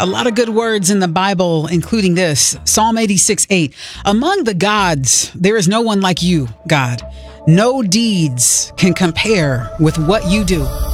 A lot of good words in the Bible, including this. Psalm 86:8. Among the gods, there is no one like you, God. No deeds can compare with what you do.